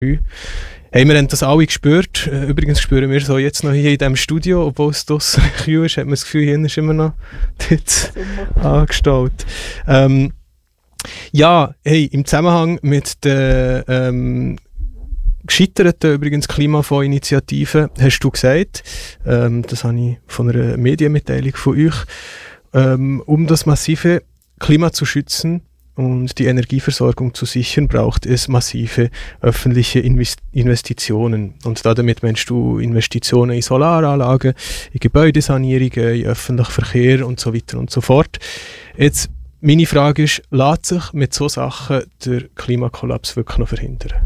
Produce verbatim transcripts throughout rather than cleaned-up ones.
Hey, wir haben das alle gespürt. Übrigens spüren wir so jetzt noch hier in diesem Studio, obwohl es draussen kühl ist, hat man das Gefühl, hier ist immer noch dort angestaut. Ähm, ja, hey, im Zusammenhang mit der ähm, gescheiterten übrigens Klimafonds-Initiative hast du gesagt, ähm, das habe ich von einer Medienmitteilung von euch, ähm, um das massive Klima zu schützen und die Energieversorgung zu sichern, braucht es massive öffentliche Invest- Investitionen. Und damit meinst du Investitionen in Solaranlagen, in Gebäudesanierungen, in öffentlichen Verkehr und so weiter und so fort. Jetzt, meine Frage ist, lässt sich mit solchen Sachen der Klimakollaps wirklich noch verhindern?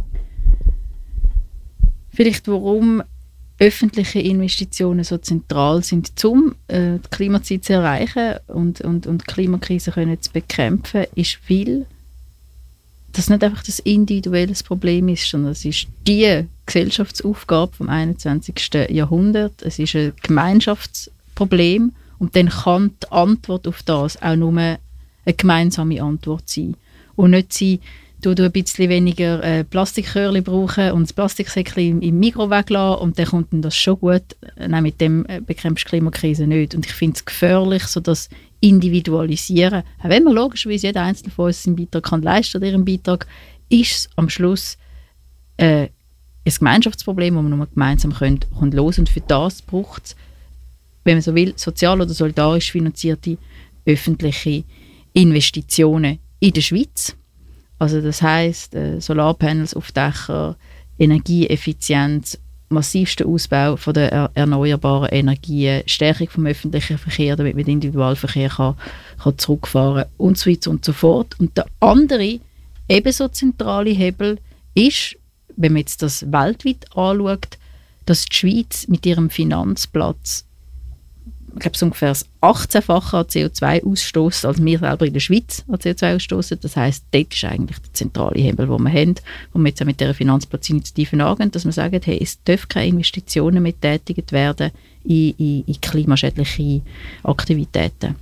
Vielleicht, warum öffentliche Investitionen so zentral sind, um äh, die Klimaziele zu erreichen und, und, und die Klimakrise können zu bekämpfen, ist, weil das nicht einfach das individuelle Problem ist, sondern es ist die Gesellschaftsaufgabe vom einundzwanzigsten Jahrhundert. Es ist ein Gemeinschaftsproblem und dann kann die Antwort auf das auch nur eine gemeinsame Antwort sein und nicht sein, du, du ein bisschen weniger äh, Plastikkörli brauchen und das Plastiksäckchen im, im Mikro weglassen und dann kommt dann das schon gut. Nein, mit dem äh, bekämpfst du die Klimakrise nicht. Und ich finde es gefährlich, so das Individualisieren. Auch wenn man logischerweise jeder Einzelne von uns seinen Beitrag kann leisten oder ihren Beitrag, ist es am Schluss äh, ein Gemeinschaftsproblem, das man nur gemeinsam können, können los. Und für das braucht es, wenn man so will, sozial oder solidarisch finanzierte öffentliche Investitionen in der Schweiz. Also das heisst, äh, Solarpanels auf Dächer, Energieeffizienz, massivster Ausbau von der er- erneuerbaren Energien, Stärkung vom öffentlichen Verkehr, damit man den Individualverkehr kann, kann zurückfahren und so weiter und so fort. Und der andere, ebenso zentrale Hebel ist, wenn man jetzt das weltweit anschaut, dass die Schweiz mit ihrem Finanzplatz, ich glaube, so ungefähr das achtzehnfache an C O zwei Ausstoß als wir selber in der Schweiz an C O zwei ausstoßen. Das heisst, dort ist eigentlich der zentrale Hebel, den wir haben, wo wir jetzt auch mit dieser Finanzplatzinitiative angehen, dass wir sagen, hey, es dürfen keine Investitionen mehr getätigt werden in, in, in klimaschädliche Aktivitäten.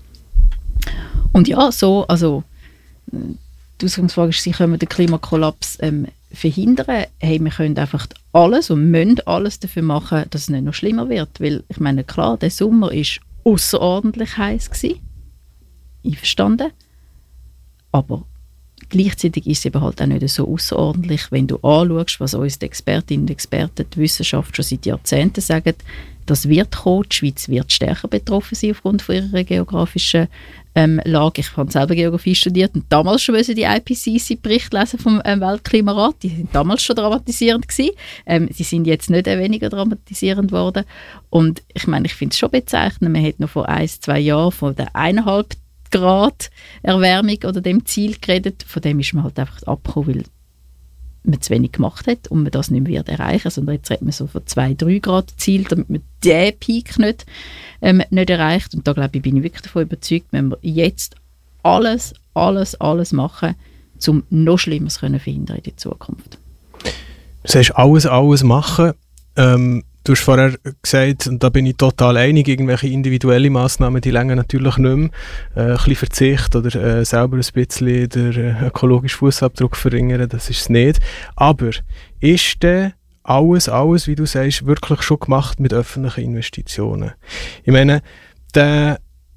Und ja, so, also die Ausgangsfrage ist, können wir den Klimakollaps ähm, verhindern? Hey, wir können einfach alles und müssen alles dafür machen, dass es nicht noch schlimmer wird. Weil, ich meine, klar, der Sommer war ausserordentlich heiß gewesen. Einverstanden. Aber gleichzeitig ist es eben halt auch nicht so außerordentlich, wenn du anschaust, was uns die Expertinnen und Experten, die Wissenschaft schon seit Jahrzehnten sagen, das wird kommen, die Schweiz wird stärker betroffen sein aufgrund von ihrer geografischen ähm, Lage. Ich habe selber Geografie studiert und damals schon die I P C C-Bericht lesen vom ähm, Weltklimarat. Die sind damals schon dramatisierend gewesen. Ähm, sie sind jetzt nicht äh, weniger dramatisierend worden. Und ich meine, ich finde es schon bezeichnend, man hat noch vor ein, zwei Jahren von der eineinhalb Grad Erwärmung oder dem Ziel geredet. Von dem ist man halt einfach abgekommen, weil man zu wenig gemacht hat und man das nicht mehr erreichen wird. Sondern jetzt redet man so von zwei, drei Grad Ziel, damit man diesen Peak nicht, ähm, nicht erreicht. Und da glaube ich, bin ich wirklich davon überzeugt, wenn wir jetzt alles, alles, alles machen, um noch Schlimmeres zu verhindern in der Zukunft. Du sagst alles, alles machen. Ähm, du hast vorher gesagt, und da bin ich total einig, irgendwelche individuelle Massnahmen, die länger natürlich nicht mehr. Äh, ein bisschen Verzicht oder äh, selber ein bisschen den äh, ökologischen Fußabdruck verringern, das ist es nicht. Aber ist denn alles, alles, wie du sagst, wirklich schon gemacht mit öffentlichen Investitionen? Ich meine, der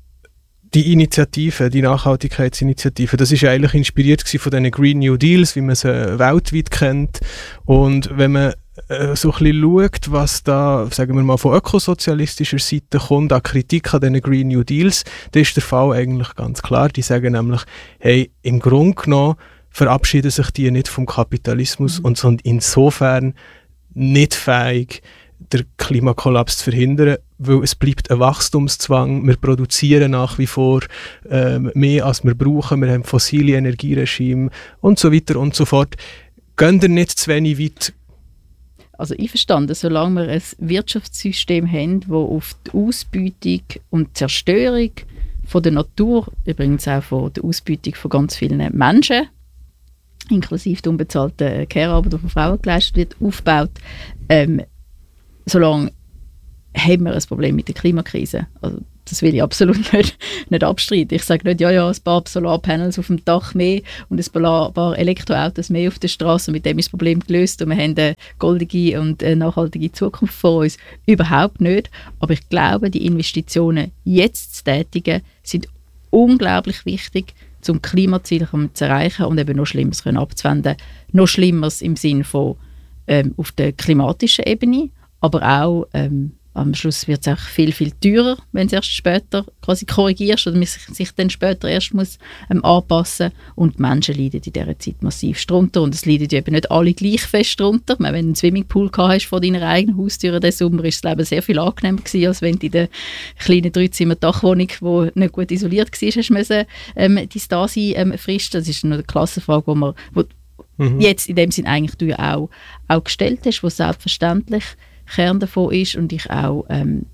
die Initiative, die Nachhaltigkeitsinitiative, das ist ja eigentlich inspiriert von diesen Green New Deals, wie man sie weltweit kennt. Und wenn man äh, so ein bisschen schaut, was da, sagen wir mal, von ökosozialistischer Seite kommt, an Kritik an diesen Green New Deals, dann ist der Fall eigentlich ganz klar. Die sagen nämlich, hey, im Grunde genommen verabschieden sich die nicht vom Kapitalismus mhm. und sind insofern nicht fähig, den Klimakollaps zu verhindern, weil es bleibt ein Wachstumszwang. Wir produzieren nach wie vor ähm, mehr, als wir brauchen. Wir haben fossile Energieregime und so weiter und so fort. Gehen wir nicht zu wenig weit? Also einverstanden, solange wir ein Wirtschaftssystem haben, das auf die Ausbeutung und die Zerstörung von der Natur, übrigens auch von der Ausbeutung von ganz vielen Menschen, inklusive der unbezahlten Care-Arbeit, die von Frauen geleistet wird, aufbaut, ähm, solange haben wir ein Problem mit der Klimakrise. Also das will ich absolut nicht, nicht abstreiten. Ich sage nicht, ja, ja, ein paar Solarpanels auf dem Dach mehr und ein paar Elektroautos mehr auf der Straße, mit dem ist das Problem gelöst und wir haben eine goldige und eine nachhaltige Zukunft vor uns. Überhaupt nicht. Aber ich glaube, die Investitionen jetzt zu tätigen, sind unglaublich wichtig, um Klimaziele zu erreichen und eben noch Schlimmeres können abzuwenden. Noch Schlimmeres im Sinne von ähm, auf der klimatischen Ebene, aber auch ähm, am Schluss wird es auch viel, viel teurer, wenn es erst später quasi korrigierst oder man sich, sich dann später erst muss ähm, anpassen. Und die Menschen leiden in dieser Zeit massiv drunter. Und es leiden ja eben nicht alle gleich fest drunter. Wenn du einen Swimmingpool gehabt hast vor deiner eigenen Haustür diesen Sommer, ist das Leben sehr viel angenehmer gewesen, als wenn du in der kleinen Dreizimmer-Dachwohnung, die nicht gut isoliert war, hast müssen, ähm, die Stasi ähm, fristen. Das ist nur eine Klassenfrage, die man wo mhm. jetzt in dem Sinn eigentlich du ja auch, auch gestellt hast, wo selbstverständlich Kern davon ist und ich auch ähm,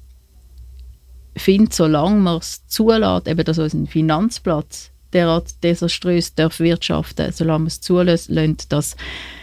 finde, solange man es zulässt, eben dass unser Finanzplatz derart desaströs darf wirtschaften, solange man es zulässt, dass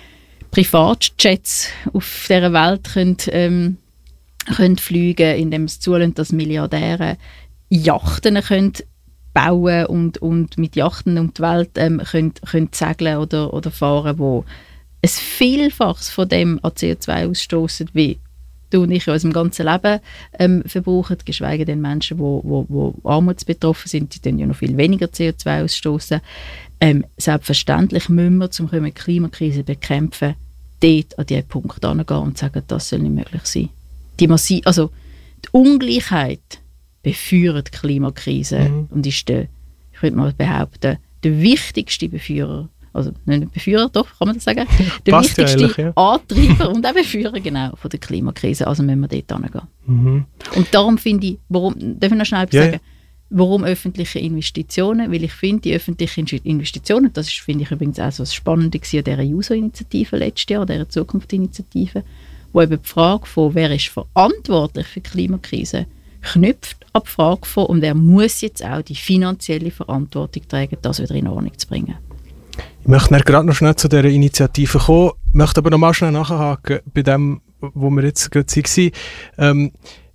Privatjets auf dieser Welt können, ähm, können fliegen, indem es zulässt, dass Milliardäre Yachten können bauen und, und mit Yachten um die Welt ähm, können, können segeln oder, oder fahren, wo ein Vielfaches von dem an C O zwei ausstoßen wie du und ich in unserem ganzen Leben ähm, verbrauchen, geschweige denn Menschen, die wo, wo, wo armutsbetroffen sind, die dann ja noch viel weniger C O zwei ausstoßen. Ähm, selbstverständlich müssen wir, um die Klimakrise zu bekämpfen, dort an diesen Punkt herangehen und sagen, das soll nicht möglich sein. Die, Massi- also, die Ungleichheit befeuert die Klimakrise mhm. und ist der, ich würde mal behaupten, der wichtigste Befeuerer, also nicht Befeuerer, doch, kann man das sagen, der Passt wichtigste ja, Antreiber und auch Befeuerer genau, von der Klimakrise. Also müssen wir dort hingehen. Mhm. Und darum finde ich, warum, darf ich noch schnell yeah. sagen, warum öffentliche Investitionen? Weil ich finde, die öffentlichen Investitionen, das ist, finde ich übrigens auch so das Spannende an dieser Juso-Initiative letztes Jahr, dieser Zukunftsinitiative, wo eben die Frage von, wer ist verantwortlich für die Klimakrise, knüpft an die Frage von, und wer muss jetzt auch die finanzielle Verantwortung tragen, das wieder in Ordnung zu bringen. Ich möchte gerade noch schnell zu dieser Initiative kommen, möchte aber noch mal schnell nachhaken bei dem, wo wir jetzt gerade waren. Ähm,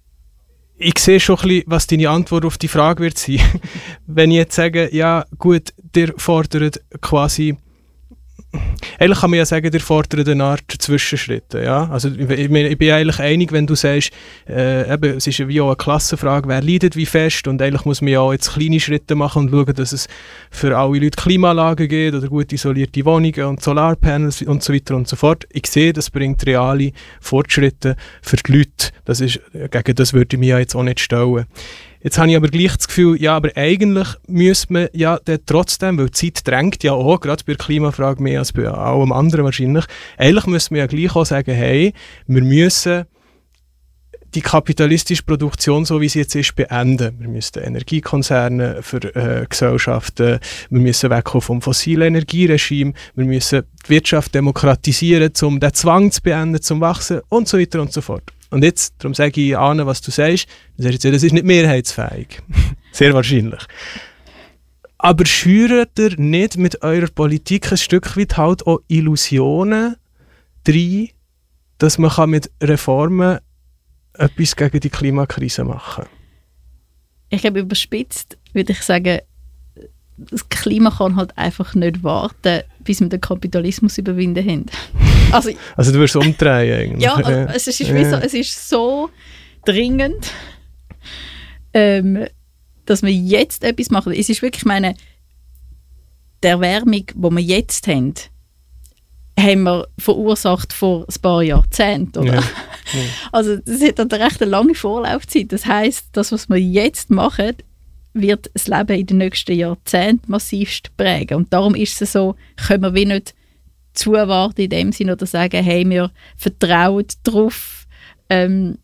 ich sehe schon ein bisschen, was deine Antwort auf die Frage wird sein. Wenn ich jetzt sage, ja gut, der fordert quasi, eigentlich kann man ja sagen, der fordert eine Art Zwischenschritte. Ja? Also ich, ich bin eigentlich einig, wenn du sagst, äh, eben, es ist ja wie auch eine Klassenfrage, wer leidet wie fest, und eigentlich muss man ja auch jetzt kleine Schritte machen und schauen, dass es für alle Leute Klimaanlagen gibt oder gut isolierte Wohnungen und Solarpanels und so weiter und so fort. Ich sehe, das bringt reale Fortschritte für die Leute. Das ist, gegen das würde ich mich ja jetzt auch nicht stellen. Jetzt habe ich aber gleich das Gefühl, ja, aber eigentlich müsste man ja trotzdem, weil die Zeit drängt ja auch, gerade bei der Klimafrage mehr als bei allem anderen wahrscheinlich, eigentlich müsste man ja gleich auch sagen, hey, wir müssen die kapitalistische Produktion, so wie sie jetzt ist, beenden. Wir müssen Energiekonzerne für äh, Gesellschaften, wir müssen wegkommen vom fossilen Energieregime, wir müssen die Wirtschaft demokratisieren, um den Zwang zu beenden, zum Wachsen und so weiter und so fort. Und jetzt, darum sage ich an, was du sagst, das ist nicht mehrheitsfähig. Sehr wahrscheinlich. Aber schürt ihr nicht mit eurer Politik ein Stück weit halt auch Illusionen rein, dass man kann mit Reformen etwas gegen die Klimakrise machen kann? Ich glaube, überspitzt würde ich sagen, das Klima kann halt einfach nicht warten, bis wir den Kapitalismus überwinden haben. Also, also du wirst umdrehen eigentlich. Ja, also, es, ist wie so, es ist so dringend, ähm, dass wir jetzt etwas machen. Es ist wirklich, meine, die Erwärmung, die wir jetzt haben, haben wir verursacht vor ein paar Jahrzehnten, oder? Ja. Ja. Also das hat eine recht lange Vorlaufzeit. Das heisst, das, was wir jetzt machen, wird das Leben in den nächsten Jahrzehnten massivst prägen. Und darum ist es so, können wir wie nicht zuwarten in dem Sinne oder sagen, hey, wir vertrauen darauf, ähm,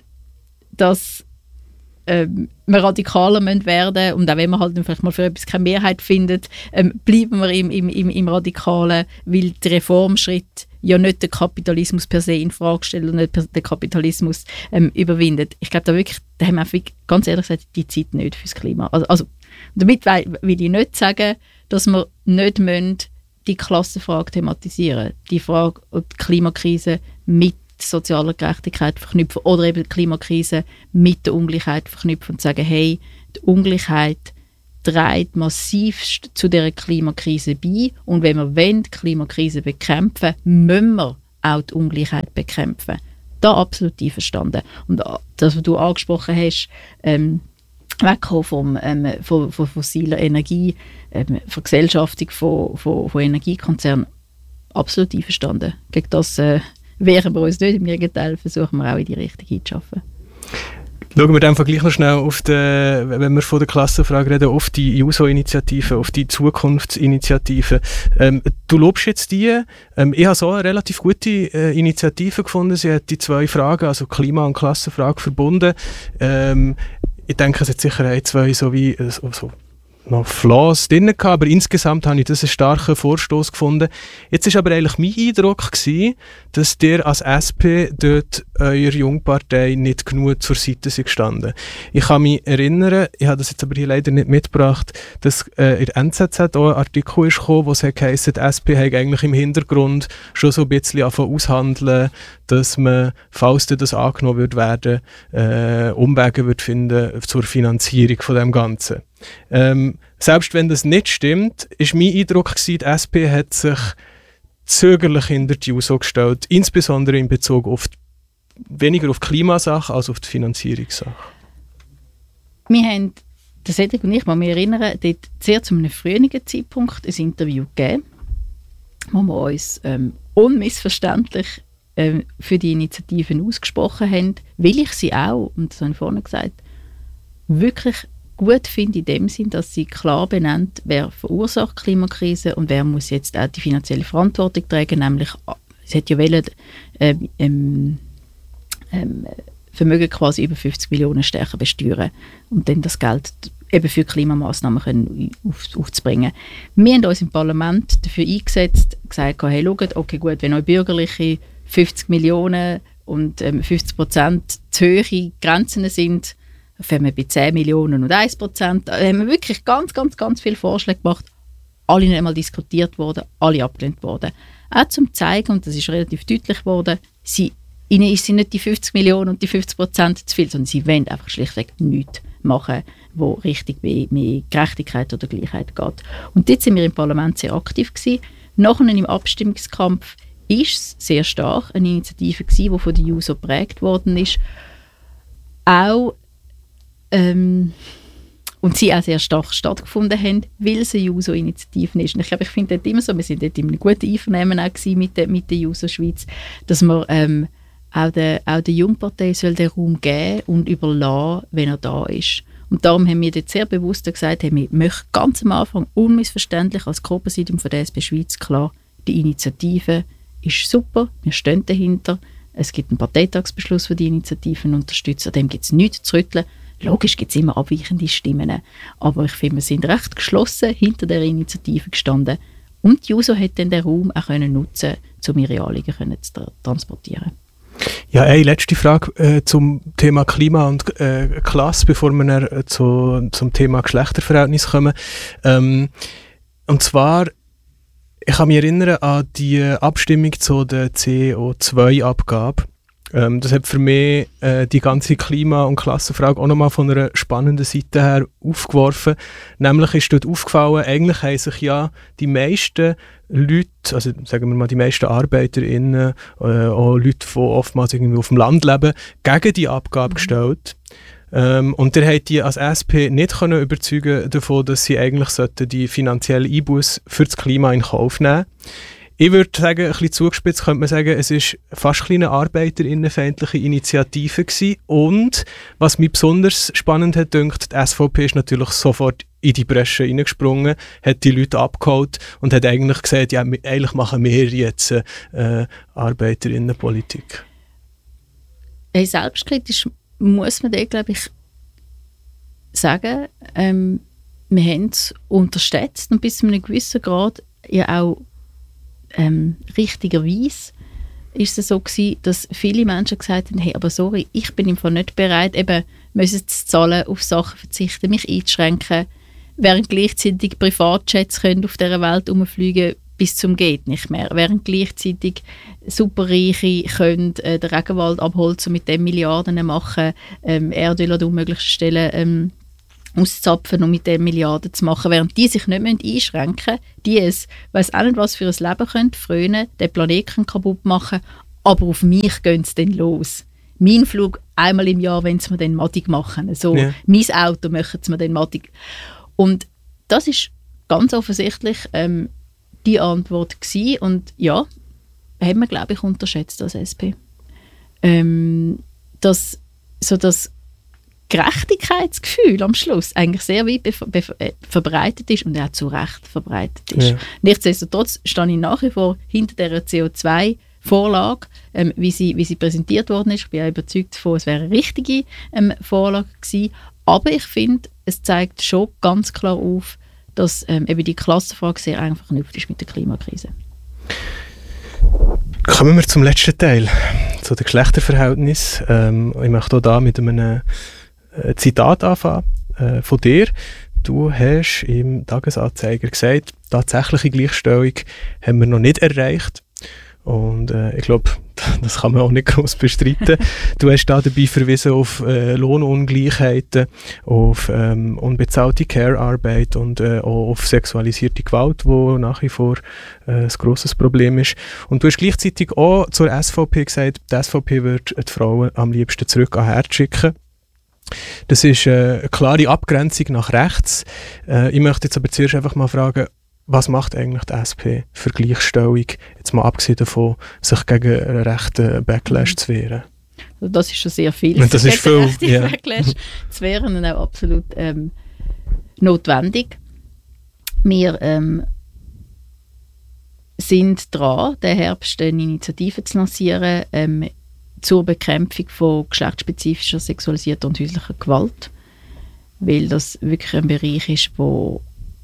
dass ähm, wir radikaler müssen werden, und auch wenn man halt vielleicht mal für etwas keine Mehrheit findet, ähm, bleiben wir im, im, im, im Radikalen, weil der Reformschritt ja nicht den Kapitalismus per se in Frage stellt und nicht den Kapitalismus ähm, überwindet. Ich glaube, da wirklich, da haben wir einfach, ganz ehrlich gesagt, die Zeit nicht fürs Klima. Also, also damit will, will ich nicht sagen, dass wir nicht müssen die Klassenfrage thematisieren, die Frage, ob die Klimakrise mit mit sozialer Gerechtigkeit verknüpfen oder eben die Klimakrise mit der Ungleichheit verknüpfen und sagen, hey, die Ungleichheit trägt massivst zu dieser Klimakrise bei und wenn wir wollen, die Klimakrise bekämpfen, müssen wir auch die Ungleichheit bekämpfen. Da absolut einverstanden. Und das, was du angesprochen hast, ähm, wegkommen vom, ähm, von, von fossiler Energie, ähm, Vergesellschaftung von, von, von Energiekonzernen, absolut einverstanden. Gegen das äh, wehren wir uns nicht, im Gegenteil versuchen wir auch in die Richtung hinzuschaffen. Schauen wir dann gleich noch schnell auf die, wenn wir von der Klassenfrage reden, auf die Juso-Initiative, auf die Zukunftsinitiative. Ähm, du lobst jetzt die. Ähm, ich habe so eine relativ gute äh, Initiative gefunden. Sie hat die zwei Fragen, also Klima- und Klassenfrage, verbunden. Ähm, ich denke, es hat sicher ein, zwei so wie äh, so, so noch Flaws drin gehabt, aber insgesamt habe ich das einen starken Vorstoß gefunden. Jetzt war aber eigentlich mein Eindruck gewesen, dass ihr als S P dort eurer Jungpartei nicht genug zur Seite sind gestanden. Ich kann mich erinnern, ich habe das jetzt aber hier leider nicht mitgebracht, dass äh, in der N Z Z auch ein Artikel ist gekommen, wo es heisst, die S P hat eigentlich im Hintergrund schon so ein bisschen angefangen aushandeln, dass man, falls das angenommen wird werden, äh, Umwege wird finden zur Finanzierung von dem Ganzen. Ähm, selbst wenn das nicht stimmt, ist mein Eindruck gewesen, die S P hat sich zögerlich hinter die Juso gestellt, insbesondere in Bezug auf die, weniger auf die Klimasache als auf die Finanzierungssache. Wir haben, das hätte ich und ich mal mich erinnern, dort sehr zu einem früheren Zeitpunkt ein Interview gegeben, wo wir uns ähm, unmissverständlich ähm, für die Initiativen ausgesprochen haben, weil ich sie auch, und das habe ich vorhin gesagt, wirklich gut finde in dem Sinn, dass sie klar benennt, wer verursacht Klimakrise und wer muss jetzt auch die finanzielle Verantwortung tragen, nämlich sie hat ja wollen, äh, ähm, ähm, Vermögen quasi über fünfzig Millionen stärker besteuern und dann das Geld eben für Klimamaßnahmen können auf, aufzubringen. Wir haben uns im Parlament dafür eingesetzt, gesagt, hey, schaut, okay gut, wenn euch Bürgerliche fünfzig Millionen und ähm, fünfzig Prozent zu hohe Grenzen sind, wenn wir bei zehn Millionen und ein Prozent, da haben wir wirklich ganz, ganz, ganz viele Vorschläge gemacht, alle nicht einmal diskutiert worden, alle abgelehnt worden. Auch zum zeigen, und das ist relativ deutlich geworden, sie, ihnen sind nicht die fünfzig Millionen und die fünfzig Prozent zu viel, sondern sie wollen einfach schlichtweg nichts machen, wo richtig mehr, mehr Gerechtigkeit oder Gleichheit geht. Und dort sind wir im Parlament sehr aktiv gewesen. Nachher im Abstimmungskampf ist es sehr stark eine Initiative gewesen, die von der Juso geprägt worden ist. Auch Ähm, und sie auch sehr stark stattgefunden haben, weil es eine Juso-Initiative ist. Und ich glaube, ich finde das immer so, wir sind dort in einem guten Einvernehmen auch gewesen mit der, mit der Juso Schweiz, dass man ähm, auch der, auch der Jungpartei soll den Raum geben und überlassen, wenn er da ist. Und darum haben wir dort sehr bewusst gesagt, hey, wir möchten ganz am Anfang unmissverständlich als Co-Präsidium von der S P Schweiz klar, die Initiative ist super, wir stehen dahinter, es gibt einen Parteitagsbeschluss für die Initiativen unterstützen, an dem gibt es nichts zu rütteln. Logisch gibt es immer abweichende Stimmen, aber ich finde, wir sind recht geschlossen hinter der Initiative gestanden und die Juso hat dann den Raum auch können nutzen, um ihre Anliegen zu tra- transportieren. Ja, eine letzte Frage äh, zum Thema Klima und äh, Klasse, bevor wir dann, äh, zu, zum Thema Geschlechterverhältnis kommen. Ähm, und zwar, ich kann mich erinnern an die Abstimmung zu der C O zwei Abgabe. Ähm, das hat für mich äh, die ganze Klima- und Klassenfrage auch nochmal von einer spannenden Seite her aufgeworfen. Nämlich ist dort aufgefallen, eigentlich haben sich ja die meisten Leute, also sagen wir mal die meisten ArbeiterInnen, äh, auch Leute, die oftmals irgendwie auf dem Land leben, gegen die Abgabe mhm. gestellt. Ähm, und der hat die als S P nicht können überzeugen davon, dass sie eigentlich sollten die finanzielle Einbuß für das Klima in Kauf nehmen. Ich würde sagen, ein bisschen zugespitzt könnte man sagen, es war fast eine arbeiterinnenfeindliche Initiative gewesen. Und was mich besonders spannend hat gedacht, die S V P ist natürlich sofort in die Bresche reingesprungen, hat die Leute abgeholt und hat eigentlich gesagt, ja, eigentlich machen wir jetzt äh, Arbeiterinnenpolitik. Hey, selbstkritisch muss man da, glaube ich, sagen, ähm, wir haben es unterschätzt und bis zu einem gewissen Grad ja auch Ähm, richtigerweise ist es so gewesen, dass viele Menschen gesagt haben, hey, aber sorry, ich bin im Fall nicht bereit, eben müssen zu zahlen, auf Sachen verzichten, mich einzuschränken, während gleichzeitig Privatjets können auf dieser Welt herumfliegen, bis zum geht nicht mehr. Während gleichzeitig Superreiche können äh, den Regenwald abholzen und mit dem Milliarden machen, ähm, Erdöl an unmöglichsten Stellen ähm, auszapfen und mit dem Milliarden zu machen, während die sich nicht einschränken müssen, die es, weiss auch nicht, was für ein Leben können, frönen, den Planeten kaputt machen, aber auf mich gehen sie dann los. Mein Flug einmal im Jahr, wenn sie mir dann madig machen. So, ja. Mein Auto möchten sie mir dann madig. Und das ist ganz offensichtlich ähm, die Antwort gewesen. Und ja, haben wir, glaube ich, unterschätzt als S P. Ähm, dass so das Gerechtigkeitsgefühl am Schluss eigentlich sehr weit be- be- verbreitet ist und auch zu Recht verbreitet ist. Ja. Nichtsdestotrotz stehe ich nach wie vor hinter dieser C O zwei Vorlage, ähm, wie, sie, wie sie präsentiert worden ist. Ich bin ja überzeugt davon, es wäre eine richtige ähm, Vorlage gewesen. Aber ich finde, es zeigt schon ganz klar auf, dass ähm, eben die Klassenfrage sehr einfach verknüpft ist mit der Klimakrise. Kommen wir zum letzten Teil, zu den Geschlechterverhältnissen. Ähm, ich möchte auch da mit einem äh, Zitat anfangen äh, von dir. Du hast im Tagesanzeiger gesagt, tatsächliche Gleichstellung haben wir noch nicht erreicht. Und äh, ich glaube, das kann man auch nicht groß bestreiten. Du hast da dabei verwiesen auf äh, Lohnungleichheiten, auf ähm, unbezahlte Care-Arbeit und äh, auch auf sexualisierte Gewalt, wo nach wie vor äh, ein grosses Problem ist. Und du hast gleichzeitig auch zur S V P gesagt, die S V P würde die Frauen am liebsten zurück an Herd schicken. Das ist äh, eine klare Abgrenzung nach rechts. Äh, ich möchte jetzt aber zuerst einfach mal fragen, was macht eigentlich die S P für Gleichstellung, jetzt mal abgesehen davon, sich gegen einen rechten Backlash zu wehren? Also das ist schon sehr viel. Das ist viel, ja. Backlash zu wehren und auch absolut ähm, notwendig. Wir ähm, sind dran, den Herbst eine Initiative zu lancieren ähm, zur Bekämpfung von geschlechtsspezifischer, sexualisierter und häuslicher Gewalt, weil das wirklich ein Bereich ist, wo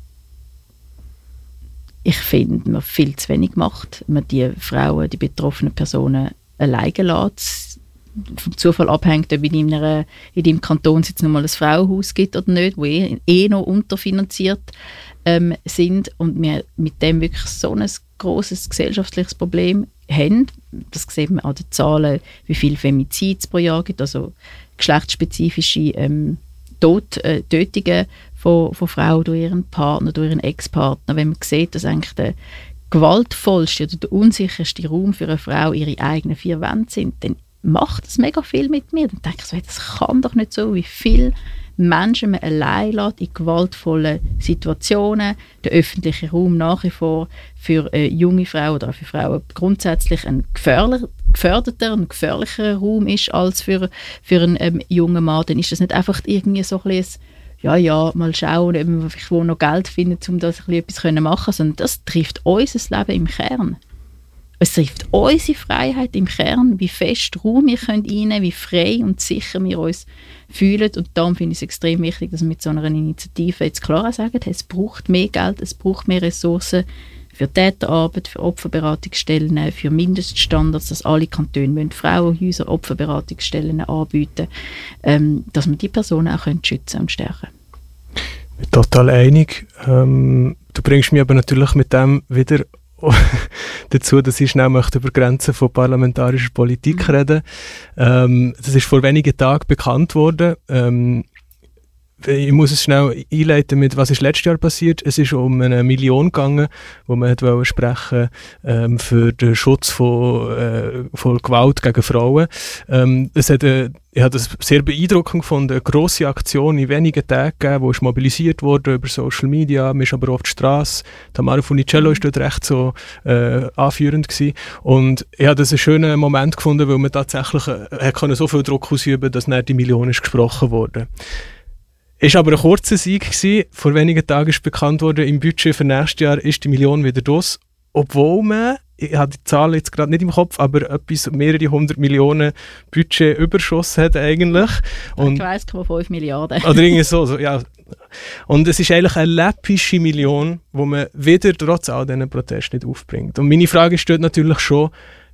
ich finde, man viel zu wenig macht. Man die Frauen, die betroffenen Personen alleine lässt. Vom Zufall abhängt, ob in, einer, in deinem Kanton es jetzt noch mal ein Frauenhaus gibt oder nicht, wo eh, eh noch unterfinanziert ähm, sind und wir mit dem wirklich so ein grosses gesellschaftliches Problem haben. Das sieht man an den Zahlen, wie viele Femizide es pro Jahr gibt, also geschlechtsspezifische ähm, Tod, äh, Tötungen von, von Frauen durch ihren Partner, durch ihren Ex-Partner. Wenn man sieht, dass eigentlich der gewaltvollste oder der unsicherste Raum für eine Frau ihre eigenen vier Wände sind, dann macht das mega viel mit mir. Dann denke ich so, das kann doch nicht so, wie viele Menschen man allein lässt in gewaltvollen Situationen. Der öffentliche Raum nach wie vor für äh, junge Frauen oder auch für Frauen grundsätzlich ein gefährlicher, geförderter und gefährlicherer Raum ist als für, für einen ähm, jungen Mann. Dann ist das nicht einfach irgendwie so ein bisschen, ja, ja, mal schauen, ob wir vielleicht wo noch Geld finden, um das ein bisschen etwas zu machen, sondern das trifft unser Leben im Kern. Es trifft unsere Freiheit im Kern, wie fest Raum wir können einnehmen, wie frei und sicher wir uns fühlen. Und darum finde ich es extrem wichtig, dass wir mit so einer Initiative jetzt klar sagen, es braucht mehr Geld, es braucht mehr Ressourcen für Täterarbeit, für Opferberatungsstellen, für Mindeststandards, dass alle Kantone Frauenhäuser, Opferberatungsstellen anbieten, ähm, dass wir die Personen auch können schützen und stärken. Ich bin total einig. Ähm, du bringst mich aber natürlich mit dem wieder dazu, dass ich schnell möchte über Grenzen von parlamentarischer Politik mhm. reden. Ähm, das ist vor wenigen Tagen bekannt worden. Ähm, ich muss es schnell einleiten mit, was ist letztes Jahr passiert. Es ist um eine Million gegangen, wo man hat wollte sprechen ähm, für den Schutz von, äh, von Gewalt gegen Frauen. Ähm, es hat, äh, ich habe das sehr beeindruckend gefunden, eine grosse Aktion in wenigen Tagen gegeben, die ist mobilisiert wurde über Social Media, man ist aber auf der Straße. Tamara Funicello war dort recht so äh, anführend gewesen. Und ich habe das einen schönen Moment gefunden, weil man tatsächlich äh, hat so viel Druck ausüben, dass nicht die Million ist gesprochen wurde. Es war aber ein kurzer Sieg gewesen. Vor wenigen Tagen ist bekannt worden, im Budget für nächstes Jahr ist die Million wieder draus. Obwohl man, ich habe die Zahlen jetzt gerade nicht im Kopf, aber etwas mehrere hundert Millionen Budget überschossen hat eigentlich. Und eins Komma fünf Milliarden. Oder irgendwie so, so, ja. Und es ist eigentlich eine läppische Million, die man wieder trotz all diesen Protesten nicht aufbringt. Und meine Frage steht natürlich schon,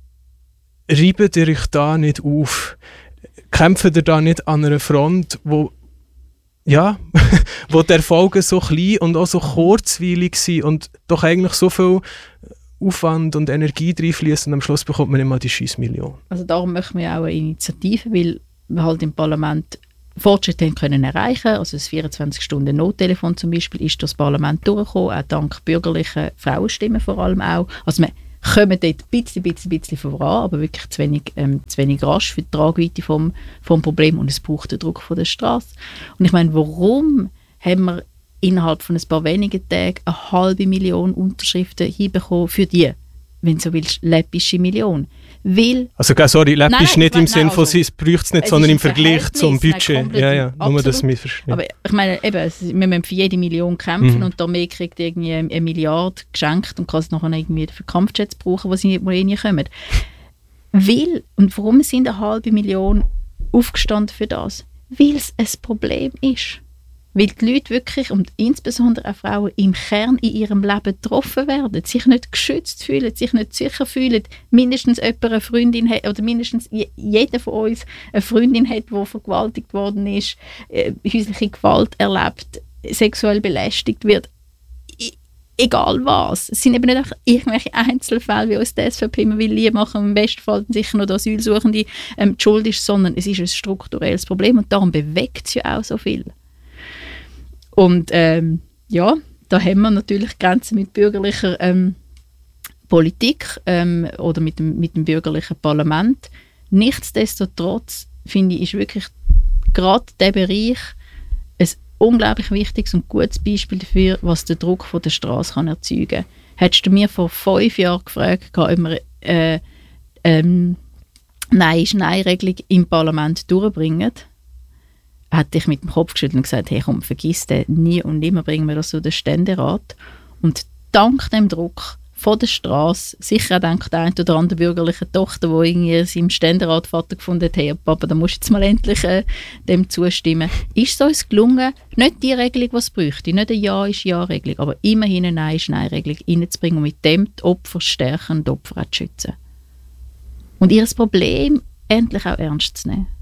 reibt ihr euch da nicht auf? Kämpft ihr da nicht an einer Front, wo ja, wo die Erfolge so klein und auch so kurzweilig sind und doch eigentlich so viel Aufwand und Energie reinfließen und am Schluss bekommt man immer die Scheissmillion. Also darum möchten wir auch eine Initiative, weil wir halt im Parlament Fortschritte können erreichen. Also das vierundzwanzig-Stunden-Nottelefon zum Beispiel ist durch das Parlament durchgekommen, auch dank bürgerlichen Frauenstimmen vor allem auch. Also wir kommen dort ein bisschen, bisschen, bisschen voran, aber wirklich zu wenig, ähm, zu wenig rasch für die Tragweite vom, vom Problem und es braucht den Druck von der Straße. Und ich meine, warum haben wir innerhalb von ein paar wenigen Tagen eine halbe Million Unterschriften hinbekommen für die, wenn du so willst, läppische Million? Weil, also sorry, läppisch nein, nein, nicht im Sinne von, also, es braucht es nicht, es sondern im ein Vergleich zum Budget. Nein, ja, ja, absolut. nur das wir verstehen. Aber ich meine, eben, es- wir müssen für jede Million kämpfen Mhm. und der mehr kriegt irgendwie eine eine Milliarde geschenkt und kann es nachher irgendwie für Kampfjets brauchen, die sie eh nie kommen. Weil, und warum sind eine halbe Million aufgestanden für das? Weil es ein Problem ist. Weil die Leute wirklich, und insbesondere auch Frauen, im Kern in ihrem Leben getroffen werden, sich nicht geschützt fühlen, sich nicht sicher fühlen, mindestens jemand eine Freundin hat, oder mindestens je- jeder von uns eine Freundin hat, die vergewaltigt worden ist, äh, häusliche Gewalt erlebt, sexuell belästigt wird. I- Egal was. Es sind eben nicht einfach irgendwelche Einzelfälle, wie uns die S V P immer will lieb machen, im besten Fall sicher noch der Asylsuchende ähm, die Schuld ist, sondern es ist ein strukturelles Problem und darum bewegt es ja auch so viel. Und ähm, ja, da haben wir natürlich Grenzen mit bürgerlicher ähm, Politik ähm, oder mit dem, mit dem bürgerlichen Parlament. Nichtsdestotrotz finde ich, ist wirklich gerade dieser Bereich ein unglaublich wichtiges und gutes Beispiel dafür, was der Druck von der Straße kann erzeugen kann. Hättest du mir vor fünf Jahren gefragt, ob wir äh, ähm, Nein-Nein-Regelung im Parlament durchbringen, hätte ich mit dem Kopf geschüttelt und gesagt, hey komm, vergiss den, nie und nimmer bringen wir das so den Ständerat. Und dank dem Druck von der Straße, sicher auch dank der einen oder anderen bürgerlichen Tochter, die irgendwie seinem Ständerat Vater gefunden hat, hey Papa, da musst du jetzt mal endlich äh, dem zustimmen, ist es uns gelungen, nicht die Regelung, die es bräuchte, nicht eine Ja ist Ja-Regelung, aber immerhin eine Nein ist Nein-Regelung reinzubringen und mit dem die Opfer stärken und die Opfer auch zu schützen. Und ihr Problem endlich auch ernst zu nehmen.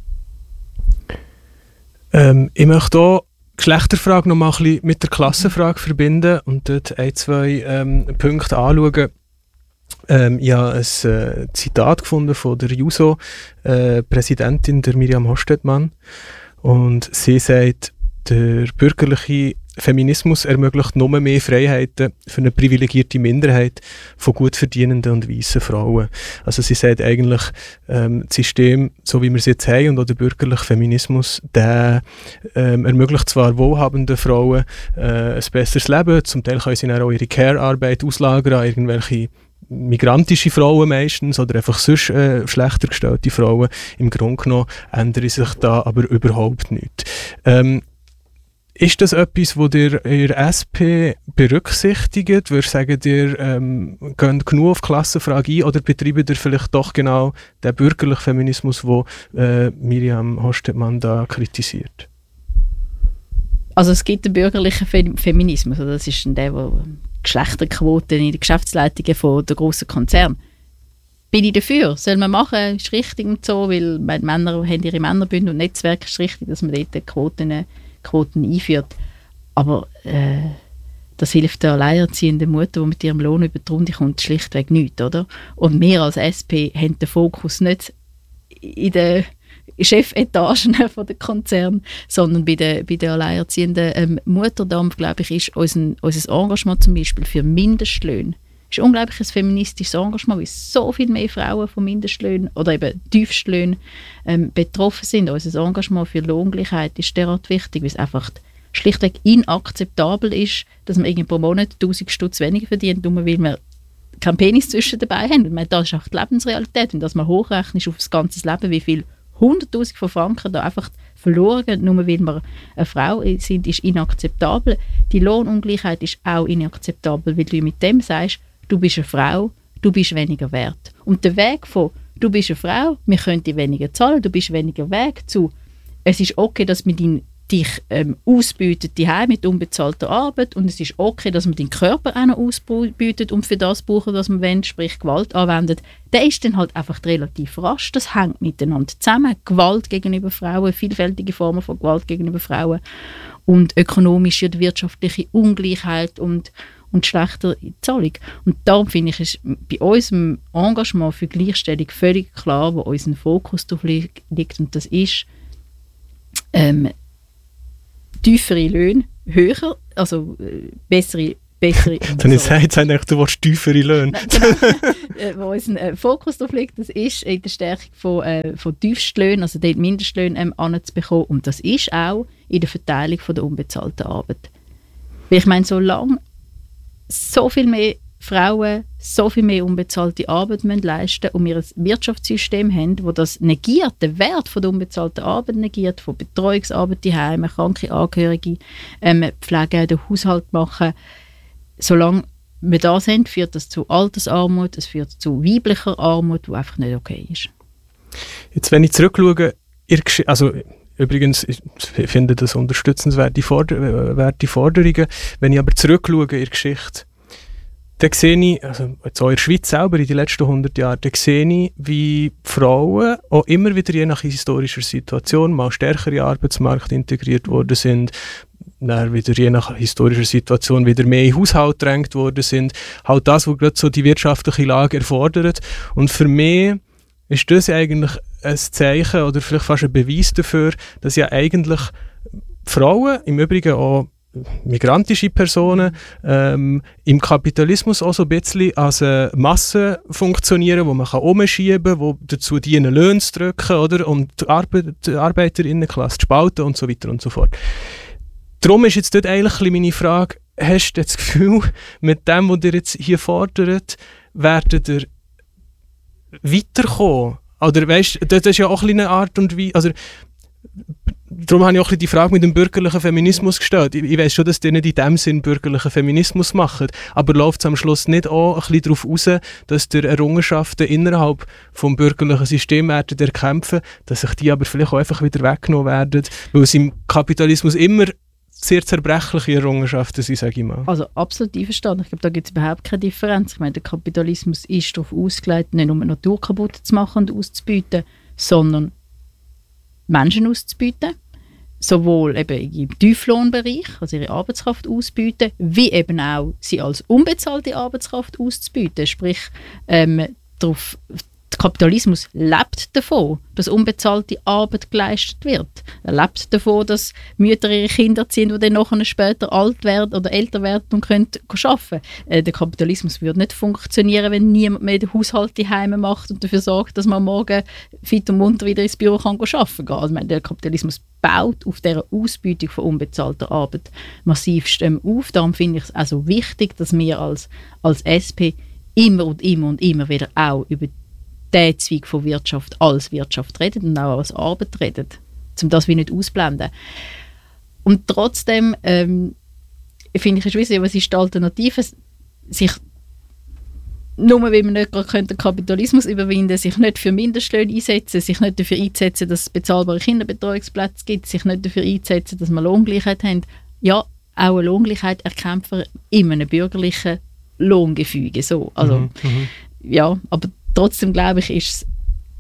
Ähm, ich möchte hier die Geschlechterfrage noch mal ein bisschen mit der Klassenfrage verbinden und dort ein, zwei ähm, Punkte anschauen. Ähm, ich habe ein äh, Zitat gefunden von der Juso-Präsidentin, der Miriam Hostetmann. Und sie sagt, der bürgerliche Feminismus ermöglicht nur mehr Freiheiten für eine privilegierte Minderheit von gut verdienenden und weißen Frauen. Also sie sagt eigentlich, ähm, das System, so wie wir es jetzt haben, und auch der bürgerliche Feminismus, der ähm, ermöglicht zwar wohlhabenden Frauen äh, ein besseres Leben, zum Teil können sie dann auch ihre Care-Arbeit auslagern an irgendwelche migrantische Frauen meistens oder einfach sonst äh, schlechter gestellte Frauen. Im Grunde genommen ändert sich da aber überhaupt nichts. Ähm, Ist das etwas, das ihr in der S P berücksichtigt? Würdest du sagen, ihr ähm, geht genug auf die Klassenfrage ein oder betreibt ihr vielleicht doch genau den bürgerlichen Feminismus, den äh, Miriam Hostetmann da kritisiert? Also es gibt den bürgerlichen Fe- Feminismus, also das ist dann der, der Geschlechterquoten in den Geschäftsleitungen von der grossen Konzerne. Bin ich dafür, soll man machen, ist richtig und so, weil Männer haben ihre Männerbünde und Netzwerke, ist richtig, dass man dort Quoten Quoten einführt. Aber äh, das hilft der alleinerziehenden Mutter, die mit ihrem Lohn über die Runde kommt, schlichtweg nicht, oder? Und wir als S P haben den Fokus nicht in den Chefetagen von der Konzern, sondern bei der, bei der alleinerziehenden ähm, Mutter. Darum, glaube ich, ist unser, unser Engagement zum Beispiel für Mindestlöhne ist ein unglaubliches feministisches Engagement, weil so viel mehr Frauen von Mindestlöhnen oder eben Tiefstlöhnen ähm, betroffen sind. Unser Engagement für Lohngleichheit ist derart wichtig, weil es einfach schlichtweg inakzeptabel ist, dass man irgendwie pro Monat tausend Stutz weniger verdient, nur weil wir keinen Penis zwischen dabei haben. Und das ist auch die Lebensrealität. Wenn das mal hochrechnet auf das ganze Leben, wie viel hunderttausend von Franken da einfach verloren gehen, nur weil wir eine Frau sind, ist inakzeptabel. Die Lohnungleichheit ist auch inakzeptabel, weil du mit dem sagst, du bist eine Frau, du bist weniger wert. Und der Weg von, du bist eine Frau, wir können dir weniger zahlen, du bist weniger Weg zu, es ist okay, dass wir deinen dich ähm, ausbeutet daheim mit unbezahlter Arbeit und es ist okay, dass man den Körper auch noch ausbeutet und für das brauchen, was man will, sprich Gewalt anwendet, der ist dann halt einfach relativ rasch. Das hängt miteinander zusammen. Gewalt gegenüber Frauen, vielfältige Formen von Gewalt gegenüber Frauen und ökonomische und wirtschaftliche Ungleichheit und, und schlechte Zahlung. Und darum finde ich, ist bei unserem Engagement für Gleichstellung völlig klar, wo unser Fokus drauf liegt, und das ist ähm, tiefere Löhne, höher, also äh, bessere, bessere... Dann so. Sagt es du willst tiefere Löhne. Genau, wo unser äh, Fokus darauf liegt, das ist in der Stärkung von, äh, von Tiefstlöhnen, also dort Mindestlöhne ähm, anzubekommen. Und das ist auch in der Verteilung von der unbezahlten Arbeit. Weil ich meine, solange so viel mehr Frauen so viel mehr unbezahlte Arbeit müssen leisten und wir ein Wirtschaftssystem haben, das das negiert, den Wert von der unbezahlten Arbeit negiert, von Betreuungsarbeit die Heime, kranke Angehörige, ähm, Pflege, den Haushalt machen. Solange wir das haben, führt das zu Altersarmut, es führt zu weiblicher Armut, die einfach nicht okay ist. Jetzt, wenn ich zurückschaue, also übrigens, ich finde das unterstützenswerte Forder- Forderungen, wenn ich aber zurückschaue in der Geschichte, dann sehe ich, also jetzt auch in der Schweiz selber in den letzten hundert Jahren, dann sehe ich, wie Frauen auch immer wieder je nach historischer Situation mal stärker in den Arbeitsmarkt integriert worden sind, dann wieder je nach historischer Situation wieder mehr in den Haushalt gedrängt worden sind. Halt das, was gerade so die wirtschaftliche Lage erfordert. Und für mich ist das eigentlich ein Zeichen oder vielleicht fast ein Beweis dafür, dass ja eigentlich Frauen, im Übrigen auch migrantische Personen, ähm, im Kapitalismus auch so ein bisschen als eine Masse funktionieren, wo man kann umschieben kann, die dazu dienen, Löhne zu drücken, oder? Und die, Arbe- die Arbeiterinnenklasse zu spalten und so weiter und so fort. Darum ist jetzt dort eigentlich meine Frage, hast du das Gefühl, mit dem, was ihr jetzt hier fordert, werdet ihr weiterkommen? Oder weißt, das ist ja auch eine Art und Weise, also darum habe ich auch die Frage mit dem bürgerlichen Feminismus gestellt. Ich, ich weiss schon, dass die nicht in dem Sinn bürgerlichen Feminismus machen, aber läuft es am Schluss nicht auch ein bisschen darauf raus, dass die Errungenschaften innerhalb des bürgerlichen Systems werden erkämpfen, dass sich die aber vielleicht auch einfach wieder weggenommen werden, weil es im Kapitalismus immer sehr zerbrechliche Errungenschaften sind, sage ich mal. Also absolut einverstanden. Ich glaube, da gibt es überhaupt keine Differenz. Ich meine, der Kapitalismus ist darauf ausgelegt, nicht nur die Natur kaputt zu machen und auszubeuten, sondern Menschen auszubeuten. Sowohl eben im Tieflohnbereich, also ihre Arbeitskraft auszubeuten, wie eben auch sie als unbezahlte Arbeitskraft auszubeuten. Sprich, ähm, darauf, der Kapitalismus lebt davon, dass unbezahlte Arbeit geleistet wird. Er lebt davon, dass Mütter ihre Kinder ziehen, die dann nachher später alt werden oder älter werden und können arbeiten. Äh, der Kapitalismus würde nicht funktionieren, wenn niemand mehr den Haushalt daheim macht und dafür sorgt, dass man morgen fit und munter wieder ins Büro kann arbeiten kann. Also, der Kapitalismus baut auf dieser Ausbeutung von unbezahlter Arbeit massivst ähm, auf. Darum finde ich es also wichtig, dass wir als, als S P immer und immer und immer wieder auch über diesen Zweig von Wirtschaft als Wirtschaft reden und auch als Arbeit reden, um das wie nicht ausblenden. Und trotzdem ähm, finde ich es schwierig, was ist die Alternative? Sich nur weil man nicht gerade den Kapitalismus überwinden könnte, sich nicht für Mindestlöhne einsetzen, sich nicht dafür einsetzen, dass es bezahlbare Kinderbetreuungsplätze gibt, sich nicht dafür einsetzen, dass wir Lohngleichheit haben. Ja, auch eine Lohngleichheit erkämpfen wir in einem bürgerlichen Lohngefüge. So. Also, mhm, ja, aber trotzdem glaube ich, ist es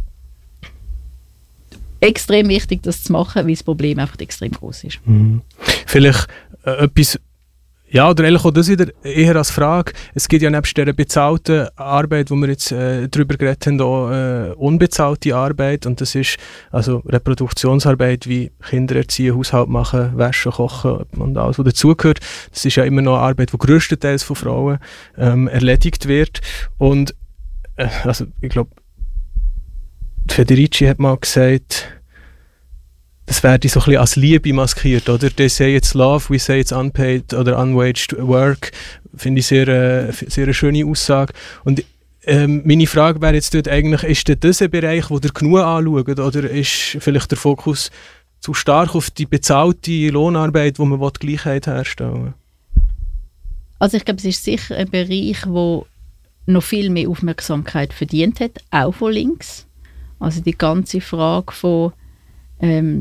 extrem wichtig, das zu machen, weil das Problem einfach extrem groß ist. Mhm. Vielleicht äh, etwas, ja, oder eigentlich auch das wieder eher als Frage. Es gibt ja nebst dieser bezahlten Arbeit, wo wir jetzt äh, darüber geredet haben, auch äh, unbezahlte Arbeit. Und das ist also Reproduktionsarbeit wie Kinder erziehen, Haushalt machen, waschen, kochen und alles, was dazugehört. Das ist ja immer noch eine Arbeit, die grösstenteils von Frauen ähm, erledigt wird. Und äh, also ich glaube, Federici hat mal gesagt, das werde so ein bisschen als Liebe maskiert, oder? They say it's love, we say it's unpaid oder unwaged work. Finde ich sehr, äh, sehr eine schöne Aussage. Und ähm, meine Frage wäre jetzt dort eigentlich, ist das ein Bereich, wo ihr genug anschaut, oder ist vielleicht der Fokus zu stark auf die bezahlte Lohnarbeit, wo man die Gleichheit herstellen will? Also ich glaube, es ist sicher ein Bereich, wo noch viel mehr Aufmerksamkeit verdient hat, auch von links. Also die ganze Frage von ähm,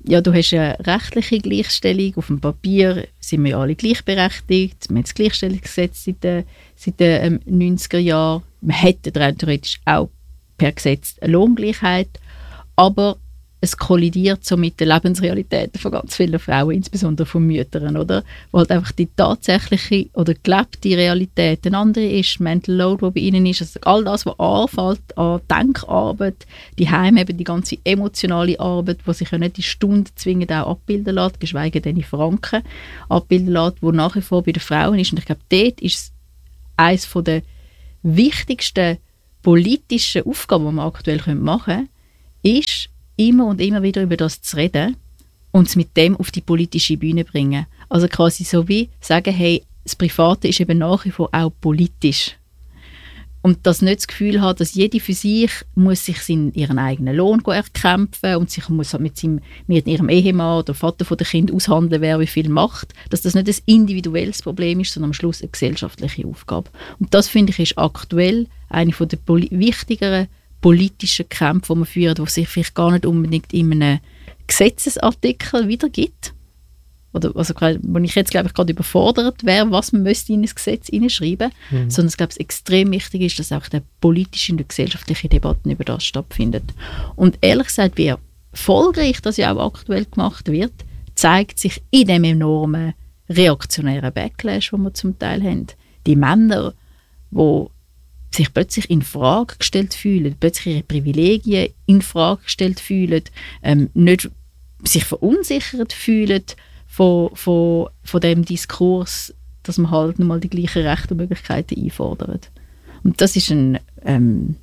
ja, du hast eine rechtliche Gleichstellung. Auf dem Papier sind wir alle gleichberechtigt. Wir haben das Gleichstellungsgesetz seit den, seit den ähm, neunziger Jahren. Man hätte rein theoretisch auch per Gesetz eine Lohngleichheit. Aber es kollidiert so mit den Lebensrealitäten von ganz vielen Frauen, insbesondere von Müttern, oder? Wo halt einfach die tatsächliche oder gelebte Realität eine andere ist, Mental Load, wo bei ihnen ist, also all das, was anfällt an Denkarbeit, die Heim eben die ganze emotionale Arbeit, wo sich ja nicht die Stunde zwingend auch abbilden lässt, geschweige denn in Franken abbilden lässt, wo nach wie vor bei den Frauen ist. Und ich glaube, dort ist es eines der wichtigsten politischen Aufgaben, die wir aktuell machen können, ist, immer und immer wieder über das zu reden und es mit dem auf die politische Bühne bringen. Also quasi so wie sagen, hey, das Private ist eben nach wie vor auch politisch. Und das nicht das Gefühl hat, dass jede für sich muss sich seinen, ihren eigenen Lohn erkämpfen und sich muss mit, seinem, mit ihrem Ehemann oder Vater von der Kind aushandeln, wer wie viel macht. Dass das nicht ein individuelles Problem ist, sondern am Schluss eine gesellschaftliche Aufgabe. Und das, finde ich, ist aktuell eine der poli- wichtigeren politischen Kämpfe, die man führt, die sich vielleicht gar nicht unbedingt in einem Gesetzesartikel wiedergibt. Oder, also, wo ich jetzt, glaube ich, gerade überfordert wäre, was man müsste in ein Gesetz hineinschreiben müsste, mhm. sondern es, glaube ich, extrem wichtig ist, dass auch der politische und gesellschaftliche Debatten über das stattfindet. Und ehrlich gesagt, wie erfolgreich das ja auch aktuell gemacht wird, zeigt sich in dem enormen reaktionären Backlash, den wir zum Teil haben. Die Männer, die sich plötzlich in Frage gestellt fühlen, plötzlich ihre Privilegien in Frage gestellt fühlen, ähm, nicht sich verunsichert fühlen von, von, von dem Diskurs, dass man halt nun mal die gleichen Rechte und Möglichkeiten einfordert. Und das ist ein ähm,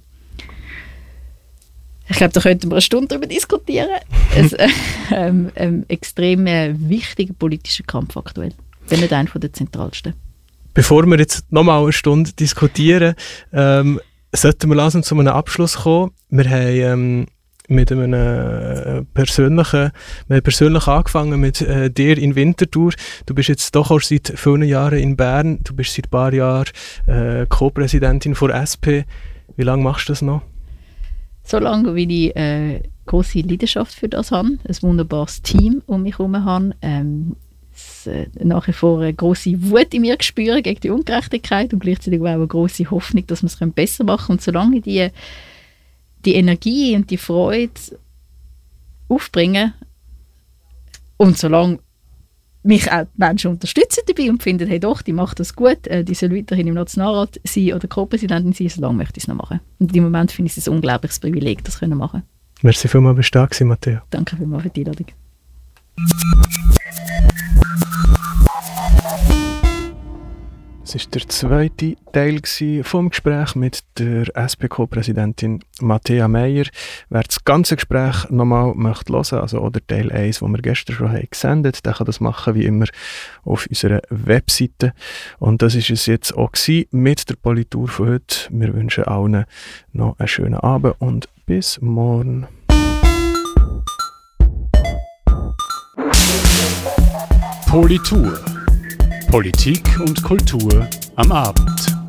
ich glaube, da könnten wir eine Stunde darüber diskutieren. ein äh, ähm, ähm, extrem äh, wichtiger politischer Kampf aktuell. Wenn nicht einer der zentralsten. Bevor wir jetzt nochmal eine Stunde diskutieren, ähm, sollten wir langsam zu einem Abschluss kommen. Wir haben ähm, mit einem äh, persönlichen, wir haben persönlich angefangen mit äh, dir in Winterthur. Du bist jetzt doch auch seit vielen Jahren in Bern. Du bist seit ein paar Jahren äh, Co-Präsidentin von S P. Wie lange machst du das noch? So lange, wie ich äh, grosse Leidenschaft für das habe, ein wunderbares Team um mich herum habe, ähm, äh, nach wie vor eine grosse Wut in mir spüre gegen die Ungerechtigkeit und gleichzeitig auch eine grosse Hoffnung, dass wir es besser machen können. Und solange ich die, die Energie und die Freude aufbringen und solange mich auch die Menschen unterstützen dabei und finden, hey doch, die macht das gut, äh, die soll weiterhin im Nationalrat sein oder Co-Präsidentin sein, solange möchte ich es noch machen. Und im Moment finde ich es ein unglaubliches Privileg, das können machen. Merci vielmals, dass du da gewesen, Matteo. Danke vielmals für die Einladung. Das war der zweite Teil vom Gespräch mit der S P Co-Präsidentin Matthäa Meier. Wer das ganze Gespräch nochmal möchte hören, also oder Teil eins, den wir gestern schon haben gesendet, der kann das machen wie immer auf unserer Webseite. Und das war es jetzt auch mit der Politur von heute. Wir wünschen allen noch einen schönen Abend und bis morgen. Politur. Politik und Kultur am Abend.